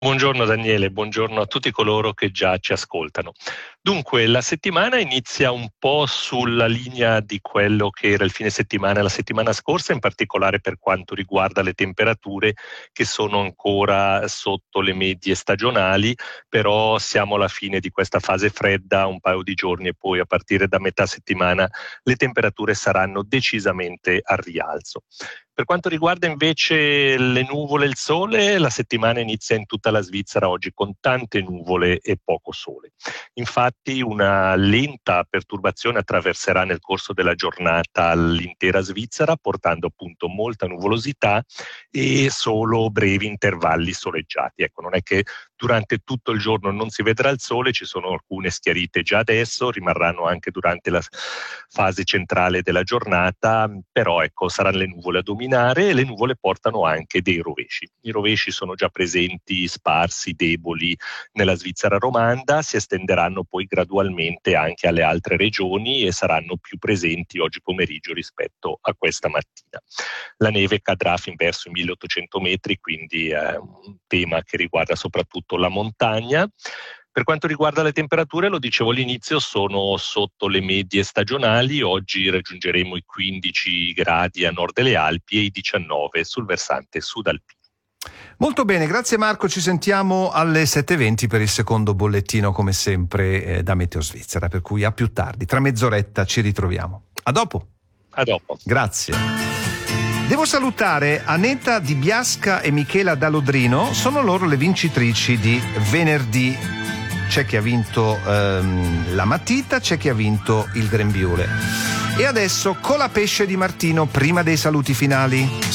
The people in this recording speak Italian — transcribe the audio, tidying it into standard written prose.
Buongiorno Daniele, buongiorno a tutti coloro che già ci ascoltano. Dunque, la settimana inizia un po' sulla linea di quello che era il fine settimana la settimana scorsa, in particolare per quanto riguarda le temperature che sono ancora sotto le medie stagionali, però siamo alla fine di questa fase fredda, un paio di giorni e poi a partire da metà settimana le temperature saranno decisamente al rialzo. Per quanto riguarda invece le nuvole e il sole, la settimana inizia in tutta la Svizzera oggi con tante nuvole e poco sole. Infatti una lenta perturbazione attraverserà nel corso della giornata l'intera Svizzera, portando appunto molta nuvolosità e solo brevi intervalli soleggiati. Ecco, non è che durante tutto il giorno non si vedrà il sole, ci sono alcune schiarite già adesso, rimarranno anche durante la fase centrale della giornata, però ecco, saranno le nuvole a dominare e le nuvole portano anche dei rovesci. I rovesci sono già presenti, sparsi, deboli nella Svizzera romanda, si estenderanno poi gradualmente anche alle altre regioni e saranno più presenti oggi pomeriggio rispetto a questa mattina. La neve cadrà fin verso i 1800 metri, quindi è un tema che riguarda soprattutto la montagna. Per quanto riguarda le temperature, lo dicevo all'inizio, sono sotto le medie stagionali. Oggi raggiungeremo i 15 gradi a nord delle Alpi e i 19 sul versante sudalpino. Molto bene, grazie Marco, ci sentiamo alle 7:20 per il secondo bollettino come sempre da Meteo Svizzera, per cui a più tardi, tra mezz'oretta ci ritroviamo. A dopo. A dopo. Grazie. Devo salutare Aneta Di Biasca e Michela Dalodrino, sono loro le vincitrici di venerdì. C'è chi ha vinto la matita, c'è chi ha vinto il grembiule. E adesso Colapesce di Martino, prima dei saluti finali.